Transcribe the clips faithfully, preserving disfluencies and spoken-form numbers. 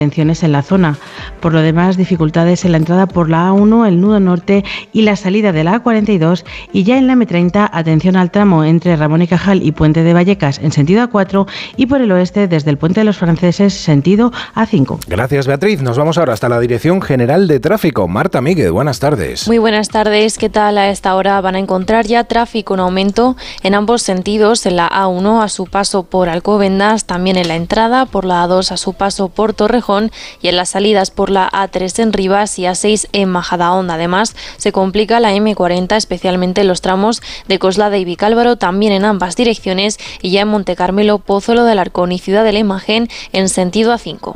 Tensiones en la zona. Por lo demás, dificultades en la entrada por la A uno, el nudo norte y la salida de la A cuarenta y dos, y ya en la eme treinta, atención al tramo entre Ramón y Cajal y Puente de Vallecas en sentido A cuatro, y por el oeste desde el Puente de los Franceses sentido A cinco. Gracias, Beatriz. Nos vamos ahora hasta la Dirección General de Tráfico. Marta Míguez, buenas tardes. Muy buenas tardes. ¿Qué tal? A esta hora van a encontrar ya tráfico en aumento en ambos sentidos, en la A uno a su paso por Alcobendas, también en la entrada por la A dos a su paso por Torrejón, y en las salidas por la A tres en Rivas y A seis en Majadahonda. Además, se complica la eme cuarenta, especialmente en los tramos de Coslada y Vicálvaro, también en ambas direcciones, y ya en Montecarmelo, Pozuelo de Alarcón y Ciudad de la Imagen en sentido A cinco.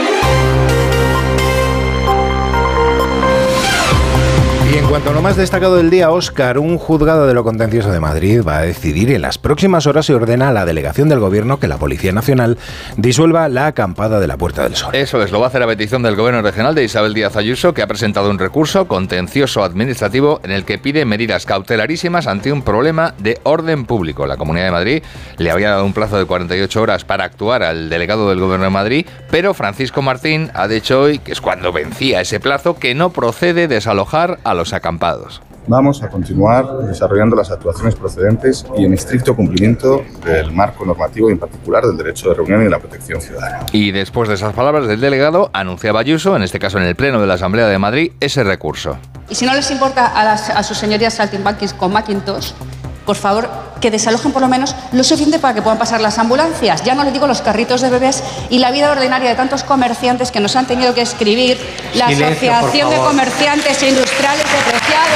Y en cuanto a lo más destacado del día, Óscar, un juzgado de lo contencioso de Madrid va a decidir en las próximas horas si ordena a la delegación del Gobierno que la Policía Nacional disuelva la acampada de la Puerta del Sol. Eso es, lo va a hacer a petición del Gobierno regional de Isabel Díaz Ayuso, que ha presentado un recurso contencioso administrativo en el que pide medidas cautelarísimas ante un problema de orden público. La Comunidad de Madrid le había dado un plazo de cuarenta y ocho horas para actuar al delegado del Gobierno de Madrid, pero Francisco Martín ha dicho hoy, que es cuando vencía ese plazo, que no procede desalojar a los los acampados. Vamos a continuar desarrollando las actuaciones procedentes y en estricto cumplimiento del marco normativo y en particular del derecho de reunión y de la protección ciudadana. Y después de esas palabras del delegado, anunciaba Ayuso, en este caso en el Pleno de la Asamblea de Madrid, ese recurso. Y si no les importa a, las, a sus señorías saltimbanquis con Macintosh, por favor, que desalojen por lo menos lo suficiente para que puedan pasar las ambulancias. Ya no les digo los carritos de bebés y la vida ordinaria de tantos comerciantes que nos han tenido que escribir la Silencio, Asociación de Comerciantes e Industriales Depreciados.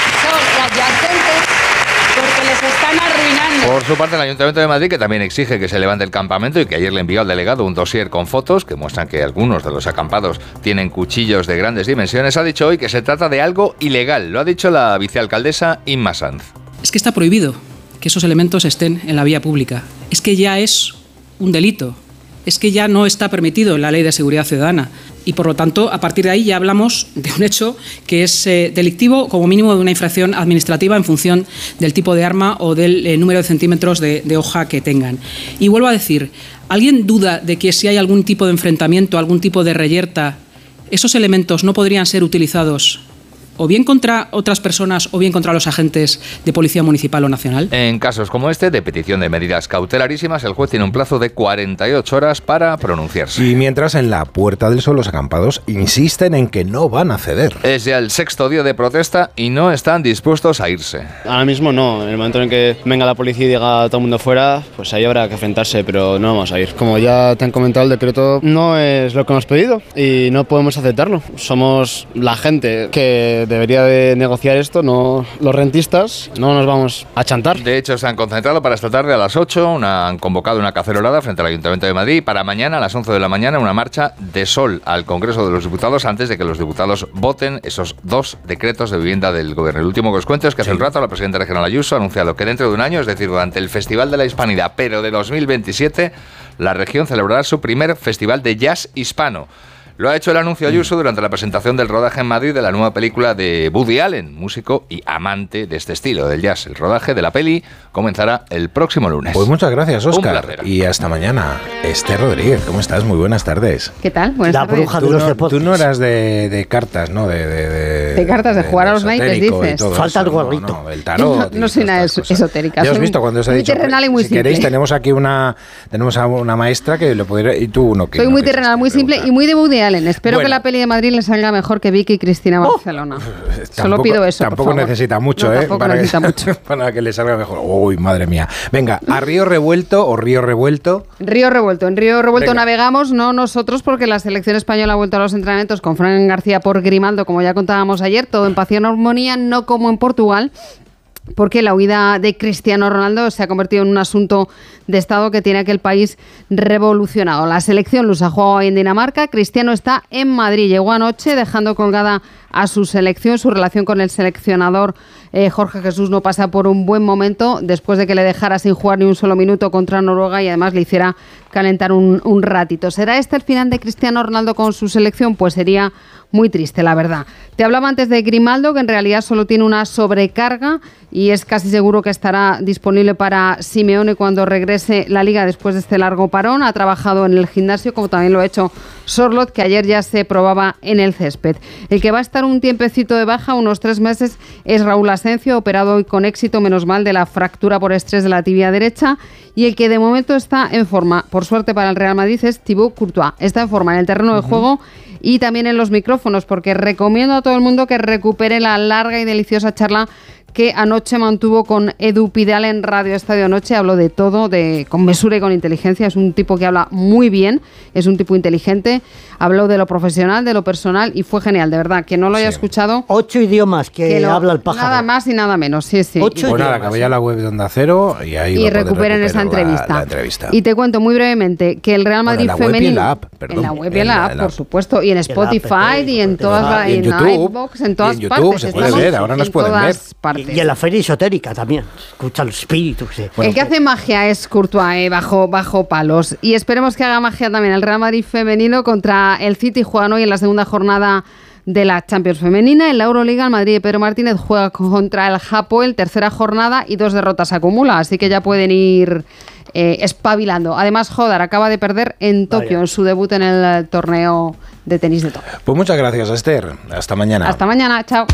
Son adyacentes porque les están arruinando. Por su parte, el Ayuntamiento de Madrid, que también exige que se levante el campamento y que ayer le envió al delegado un dossier con fotos que muestran que algunos de los acampados tienen cuchillos de grandes dimensiones, ha dicho hoy que se trata de algo ilegal. Lo ha dicho la vicealcaldesa Inma Sanz. Es que está prohibido que esos elementos estén en la vía pública. Es que ya es un delito. Es que ya no está permitido en la Ley de Seguridad Ciudadana. Y por lo tanto, a partir de ahí ya hablamos de un hecho que es eh, delictivo, como mínimo de una infracción administrativa en función del tipo de arma o del eh, número de centímetros de, de hoja que tengan. Y vuelvo a decir, ¿alguien duda de que si hay algún tipo de enfrentamiento, algún tipo de reyerta, esos elementos no podrían ser utilizados o bien contra otras personas o bien contra los agentes de policía municipal o nacional? En casos como este, de petición de medidas cautelarísimas, el juez tiene un plazo de cuarenta y ocho horas para pronunciarse. Y mientras, en la Puerta del Sol, los acampados insisten en que no van a ceder. Es ya el sexto día de protesta y no están dispuestos a irse. Ahora mismo no. En el momento en que venga la policía y diga todo el mundo fuera, pues ahí habrá que enfrentarse, pero no vamos a ir. Como ya te han comentado, el decreto no es lo que hemos pedido y no podemos aceptarlo. Somos la gente que debería de negociar esto, no los rentistas. No nos vamos a chantar. De hecho, se han concentrado para esta tarde a las ocho, una, han convocado una cacerolada frente al Ayuntamiento de Madrid, para mañana a las once de la mañana una marcha de sol al Congreso de los Diputados antes de que los diputados voten esos dos decretos de vivienda del Gobierno. El último que os cuento es que hace un rato la presidenta regional Ayuso ha anunciado que dentro de un año, es decir, durante el Festival de la Hispanidad, pero de dos mil veintisiete, la región celebrará su primer festival de jazz hispano. Lo ha hecho el anuncio Ayuso durante la presentación del rodaje en Madrid de la nueva película de Woody Allen, músico y amante de este estilo del jazz. El rodaje de la peli comenzará el próximo lunes. Pues muchas gracias, Óscar. Y hasta mañana. Esther Rodríguez, ¿cómo estás? Muy buenas tardes. ¿Qué tal? Buenas la tardes. Bruja de tú, los no, deportes. Tú no eras de, de cartas, ¿no? De, de, de, de cartas, de, de jugar de a los naipes, dices. Falta el gorrito. No, no, el tarot. No, no soy nada esotérica. Ya has visto cuando os he dicho, terrenal y muy si simple. queréis, tenemos aquí una, tenemos a una maestra que lo podría, y tú uno que Soy no muy terrenal, muy simple y muy de Woody Allen. Espero bueno, que la peli de Madrid le salga mejor que Vicky y Cristina oh, Barcelona. Tampoco, Solo pido eso. Tampoco por favor. necesita mucho, no, ¿eh? Tampoco para necesita que, mucho. Para que le salga mejor. Uy, madre mía. Venga, a Río Revuelto o Río Revuelto. Río Revuelto. En Río Revuelto Venga. navegamos, no nosotros, porque la selección española ha vuelto a los entrenamientos con Fran García por Grimaldo, como ya contábamos ayer, todo en paz y en armonía, no como en Portugal, porque la huida de Cristiano Ronaldo se ha convertido en un asunto de Estado que tiene aquel país revolucionado. La selección lusa juega hoy en Dinamarca, Cristiano está en Madrid, llegó anoche dejando colgada a su selección. Su relación con el seleccionador eh, Jorge Jesús no pasa por un buen momento después de que le dejara sin jugar ni un solo minuto contra Noruega y además le hiciera calentar un, un ratito. ¿Será este el final de Cristiano Ronaldo con su selección? Pues sería muy triste, la verdad. Te hablaba antes de Grimaldo, que en realidad solo tiene una sobrecarga y es casi seguro que estará disponible para Simeone cuando regrese la Liga después de este largo parón. Ha trabajado en el gimnasio, como también lo ha hecho Sorloth, que ayer ya se probaba en el césped. El que va a estar un tiempecito de baja, unos tres meses, es Raúl Asencio, operado hoy con éxito, menos mal, de la fractura por estrés de la tibia derecha. Y el que de momento está en forma, por suerte para el Real Madrid, es Thibaut Courtois. Está en forma en el terreno de uh-huh. juego y también en los micrófonos, porque recomiendo a todo el mundo que recupere la larga y deliciosa charla que anoche mantuvo con Edu Pidal en Radio Estadio Noche. Habló de todo, de con mesura y con inteligencia. Es un tipo que habla muy bien, es un tipo inteligente. Habló de lo profesional, de lo personal y fue genial, de verdad. Que no lo haya sí. escuchado. Ocho idiomas que, que lo, habla el pájaro. Nada más y nada menos, sí, sí. Ocho bueno, idiomas. Nada, que vaya a la web de Onda Cero y ahí y recuperen esa entrevista. La, la entrevista. Y te cuento muy brevemente que el Real Madrid bueno, en la femenino. Web y en la app, perdón. En la web y en la app, por supuesto. Y en Spotify y en todas las. Y en YouTube. En todas y en YouTube se puede ver, ahora nos pueden ver. Y en la feria esotérica también. Escucha los espíritus. Sí. Bueno, el que hace magia es Courtois, eh, bajo, bajo palos. Y esperemos que haga magia también el Real Madrid femenino contra el City. Juegan hoy en la segunda jornada de la Champions femenina. En la Euroliga, el Madrid de Pedro Martínez juega contra el Hapoel, tercera jornada, y dos derrotas acumula. Así que ya pueden ir eh, espabilando. Además, Jodar acaba de perder en Tokio, Vaya. en su debut en el torneo de tenis de Tokio. Pues muchas gracias, Esther. Hasta mañana. Hasta mañana. Chao.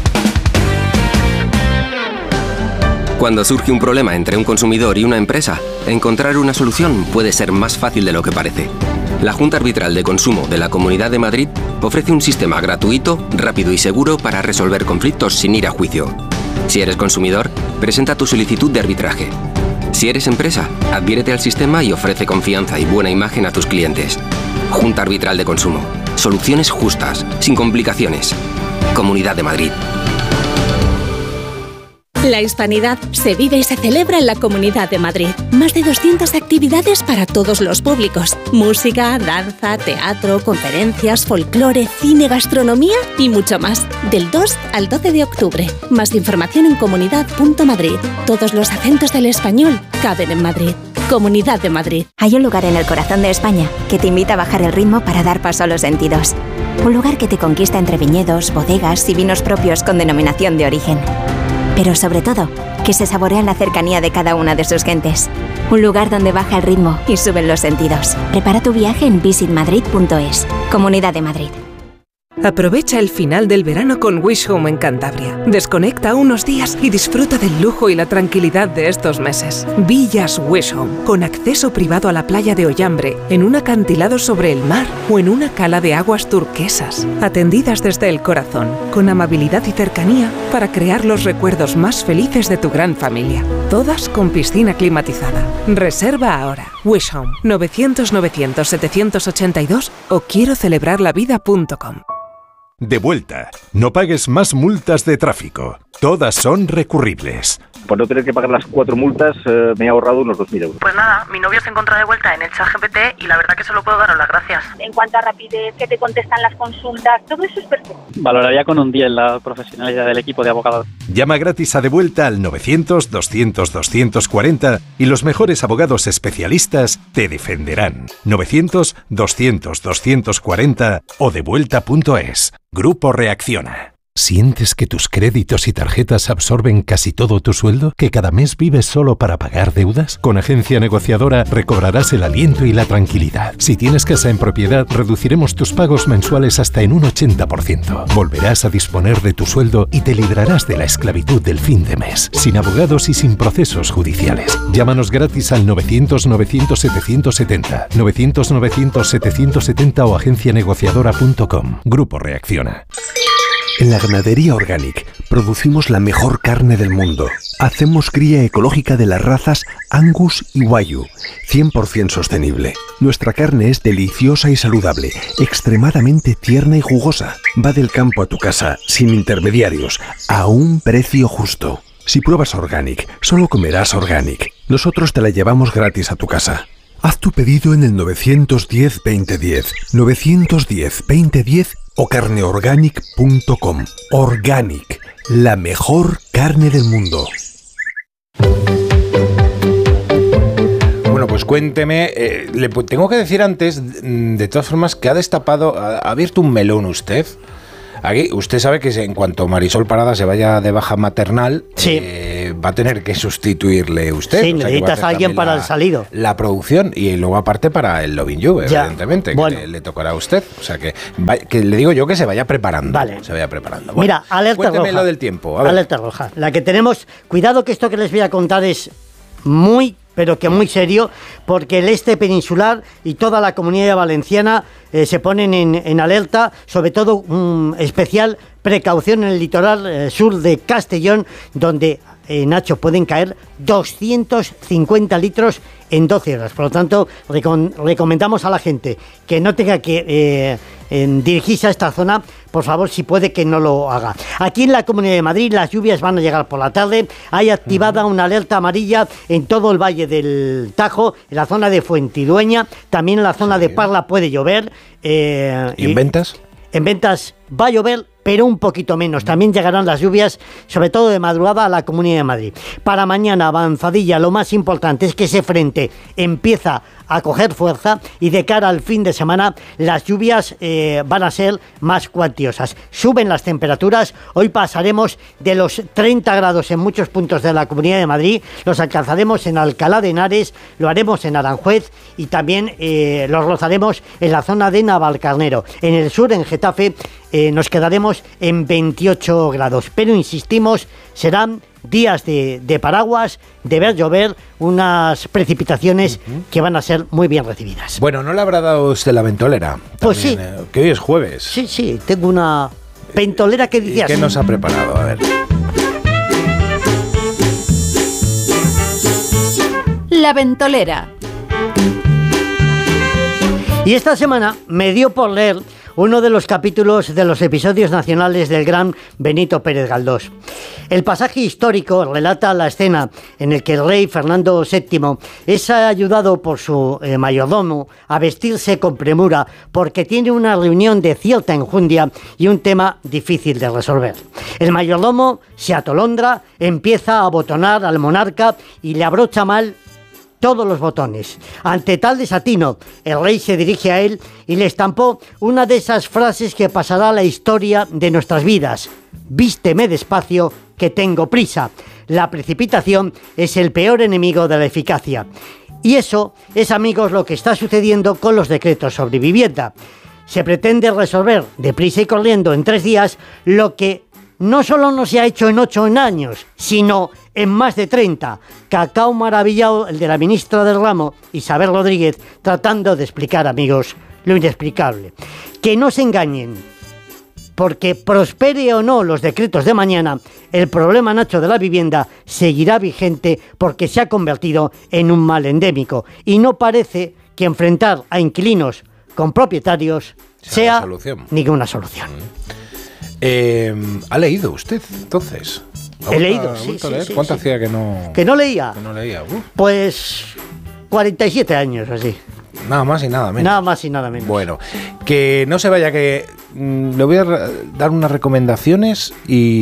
Cuando surge un problema entre un consumidor y una empresa, encontrar una solución puede ser más fácil de lo que parece. La Junta Arbitral de Consumo de la Comunidad de Madrid ofrece un sistema gratuito, rápido y seguro para resolver conflictos sin ir a juicio. Si eres consumidor, presenta tu solicitud de arbitraje. Si eres empresa, adhiérete al sistema y ofrece confianza y buena imagen a tus clientes. Junta Arbitral de Consumo. Soluciones justas, sin complicaciones. Comunidad de Madrid. La hispanidad se vive y se celebra en la Comunidad de Madrid. Más de doscientas actividades para todos los públicos. Música, danza, teatro, conferencias, folclore, cine, gastronomía y mucho más. Del dos al doce de octubre. Más información en comunidad punto madrid. Todos los acentos del español caben en Madrid. Comunidad de Madrid. Hay un lugar en el corazón de España que te invita a bajar el ritmo para dar paso a los sentidos. Un lugar que te conquista entre viñedos, bodegas y vinos propios con denominación de origen. Pero sobre todo, que se saborea en la cercanía de cada una de sus gentes. Un lugar donde baja el ritmo y suben los sentidos. Prepara tu viaje en visit madrid punto es. Comunidad de Madrid. Aprovecha el final del verano con Wish Home en Cantabria. Desconecta unos días y disfruta del lujo y la tranquilidad de estos meses. Villas Wish Home, con acceso privado a la playa de Ollambre, en un acantilado sobre el mar o en una cala de aguas turquesas. Atendidas desde el corazón, con amabilidad y cercanía para crear los recuerdos más felices de tu gran familia. Todas con piscina climatizada. Reserva ahora. Wish Home, novecientos novecientos setecientos ochenta y dos o quiero celebrar la vida punto com. De vuelta. No pagues más multas de tráfico. Todas son recurribles. Por no tener que pagar las cuatro multas, eh, me he ahorrado unos dos mil euros. Pues nada, mi novio se encuentra de vuelta en el ChatGPT y la verdad que solo puedo daros las gracias. En cuanto a rapidez, que te contestan las consultas, todo eso es perfecto. Valoraría con un diez la profesionalidad del equipo de abogados. Llama gratis a De Vuelta al novecientos doscientos doscientos cuarenta y los mejores abogados especialistas te defenderán. novecientos doscientos doscientos cuarenta o devuelta punto es. Grupo Reacciona. ¿Sientes que tus créditos y tarjetas absorben casi todo tu sueldo? ¿Que cada mes vives solo para pagar deudas? Con Agencia Negociadora recobrarás el aliento y la tranquilidad. Si tienes casa en propiedad, reduciremos tus pagos mensuales hasta en un ochenta por ciento. Volverás a disponer de tu sueldo y te librarás de la esclavitud del fin de mes, sin abogados y sin procesos judiciales. Llámanos gratis al novecientos novecientos setecientos setenta, novecientos novecientos setecientos setenta o agencia negociadora punto com. Grupo Reacciona. En la Ganadería Organic producimos la mejor carne del mundo. Hacemos cría ecológica de las razas Angus y Wagyu, cien por ciento sostenible. Nuestra carne es deliciosa y saludable, extremadamente tierna y jugosa. Va del campo a tu casa, sin intermediarios, a un precio justo. Si pruebas Organic, solo comerás Organic. Nosotros te la llevamos gratis a tu casa. Haz tu pedido en el novecientos diez veinte diez, novecientos diez veinte diez o carne organic punto com. Organic, la mejor carne del mundo. Bueno, pues cuénteme, eh, le tengo que decir antes, de todas formas, que ha destapado, ha, ha abierto un melón usted. Aquí, usted sabe que en cuanto Marisol Parada se vaya de baja maternal, sí. eh, va a tener que sustituirle usted. Sí, o sea, necesitas a alguien para la, el salido. La producción y luego aparte para el Loving You, ya. evidentemente, Bueno. que le, le tocará a usted. O sea, que, va, que le digo yo que se vaya preparando. Vale. Se vaya preparando. Bueno, mira, alerta cuénteme roja. lo del tiempo. A ver. Alerta roja. La que tenemos, cuidado que esto que les voy a contar es muy, pero que muy serio, porque el este peninsular y toda la comunidad valenciana eh, se ponen en, en alerta, sobre todo um, especial precaución en el litoral eh, sur de Castellón, donde, eh, Nacho, pueden caer doscientos cincuenta litros en doce horas. Por lo tanto, recom- recomendamos a la gente que no tenga que eh, en dirigirse a esta zona, por favor, si puede, que no lo haga. Aquí en la Comunidad de Madrid las lluvias van a llegar por la tarde. Hay activada una alerta amarilla en todo el Valle del Tajo, en la zona de Fuentidueña, también en la zona sí. de Parla puede llover. Eh, ¿Y en Ventas? En Ventas va a llover, pero un poquito menos. También llegarán las lluvias, sobre todo de madrugada, a la Comunidad de Madrid. Para mañana, avanzadilla, lo más importante es que ese frente empieza a coger fuerza y de cara al fin de semana las lluvias eh, van a ser más cuantiosas. Suben las temperaturas, hoy pasaremos de los treinta grados en muchos puntos de la Comunidad de Madrid, los alcanzaremos en Alcalá de Henares, lo haremos en Aranjuez y también eh, los rozaremos en la zona de Navalcarnero. En el sur, en Getafe, eh, nos quedaremos en veintiocho grados, pero insistimos, serán días de, de paraguas, de ver llover, unas precipitaciones uh-huh. que van a ser muy bien recibidas. Bueno, ¿no le habrá dado usted la ventolera? Pues también, sí. Eh, que hoy es jueves. Sí, sí, tengo una ventolera que decía ¿Qué así. nos ha preparado? A ver. La ventolera. Y esta semana me dio por leer uno de los capítulos de los episodios nacionales del gran Benito Pérez Galdós. El pasaje histórico relata la escena en el que el rey Fernando séptimo es ayudado por su eh, mayordomo a vestirse con premura porque tiene una reunión de cierta enjundia y un tema difícil de resolver. El mayordomo se atolondra, empieza a abotonar al monarca y le abrocha mal todos los botones. Ante tal desatino, el rey se dirige a él y le estampó una de esas frases que pasará a la historia de nuestras vidas. Vísteme despacio, que tengo prisa. La precipitación es el peor enemigo de la eficacia. Y eso es, amigos, lo que está sucediendo con los decretos sobre vivienda. Se pretende resolver deprisa y corriendo en tres días lo que no solo no se ha hecho en ocho años, sino en más de treinta. Cacao maravillado el de la ministra del ramo, Isabel Rodríguez, tratando de explicar, amigos, lo inexplicable. Que no se engañen, porque prospere o no los decretos de mañana, el problema, Nacho, de la vivienda seguirá vigente porque se ha convertido en un mal endémico. Y no parece que enfrentar a inquilinos con propietarios sea, sea solución. ninguna solución. Mm. Eh, ¿Ha leído usted, entonces? He leído, sí, sí, sí. ¿Cuánto sí. hacía que no...? ¿Que no leía? Que no leía. Uf. Pues cuarenta y siete años, así. Nada más y nada menos. Nada más y nada menos. Bueno, que no se vaya, que mm, le voy a dar unas recomendaciones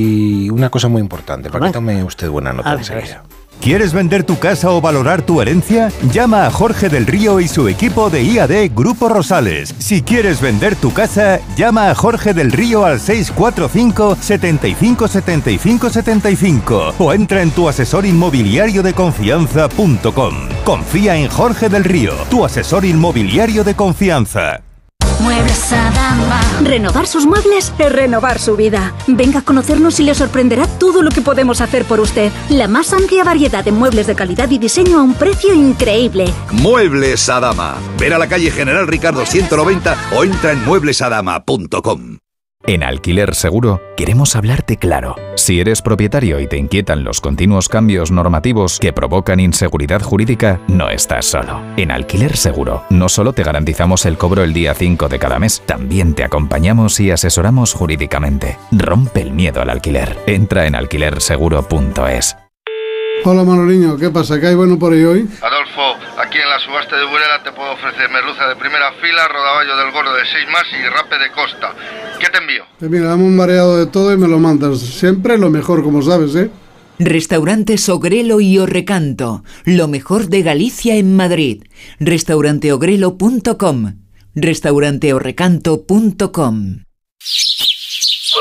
y una cosa muy importante, para que tome usted buena nota enseguida. ¿Quieres vender tu casa o valorar tu herencia? Llama a Jorge del Río y su equipo de I A D Grupo Rosales. Si quieres vender tu casa, llama a Jorge del Río al seis cuatro cinco, siete cinco, siete cinco, siete cinco o entra en tu asesor inmobiliario de confianza punto com. Confía en Jorge del Río, tu asesor inmobiliario de confianza. Muebles Adama. Renovar sus muebles es renovar su vida. Venga a conocernos y le sorprenderá todo lo que podemos hacer por usted. La más amplia variedad de muebles de calidad y diseño a un precio increíble. Muebles Adama. Ven a la calle General Ricardo ciento noventa o entra en muebles adama punto com. En Alquiler Seguro queremos hablarte claro. Si eres propietario y te inquietan los continuos cambios normativos que provocan inseguridad jurídica, no estás solo. En Alquiler Seguro no solo te garantizamos el cobro el día cinco de cada mes, también te acompañamos y asesoramos jurídicamente. Rompe el miedo al alquiler. Entra en alquiler seguro punto es. Hola Manoliño, ¿qué pasa? ¿Qué hay bueno por ahí hoy? Adolfo, aquí en la subasta de Burela te puedo ofrecer merluza de primera fila, rodaballo del gordo de seis más y rape de costa. ¿Qué te envío? Pues mira, dame un mareado de todo y me lo mandas. Siempre lo mejor, como sabes, ¿eh? Restaurantes Ogrelo y Orrecanto, lo mejor de Galicia en Madrid. restaurante ogrelo punto com, restaurante orrecanto punto com.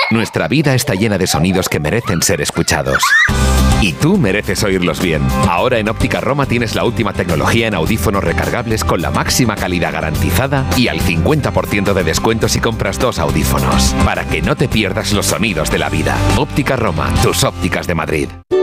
Nuestra vida está llena de sonidos que merecen ser escuchados. Y tú mereces oírlos bien. Ahora en Óptica Roma tienes la última tecnología en audífonos recargables con la máxima calidad garantizada y al cincuenta por ciento de descuento si compras dos audífonos. Para que no te pierdas los sonidos de la vida. Óptica Roma, tus ópticas de Madrid.